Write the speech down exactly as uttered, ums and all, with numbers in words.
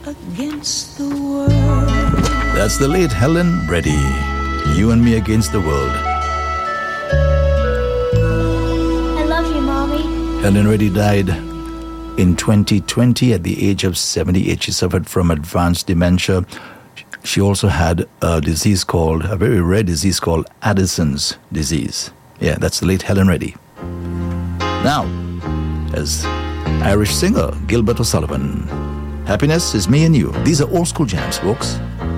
against the world. That's the late Helen Reddy. You and Me Against the World. I love you, Mommy. Helen Reddy died in twenty twenty at the age of seventy-eight. She suffered from advanced dementia. She also had a disease called, a very rare disease called Addison's disease. Yeah, that's the late Helen Reddy. Now, as Irish singer Gilbert O'Sullivan, Happiness Is Me and You. These are old school jams, folks.